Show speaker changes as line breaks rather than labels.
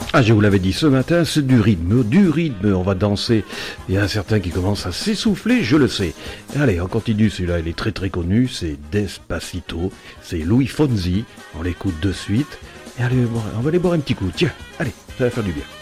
Ah, je vous l'avais dit ce matin, c'est du rythme, on va danser. Il y a un certain qui commence à s'essouffler, je le sais. Allez, on continue, celui-là, il est très très connu, c'est Despacito, c'est Louis Fonzi, on l'écoute de suite. Et allez, on va aller boire un petit coup, tiens, allez, ça va faire du bien.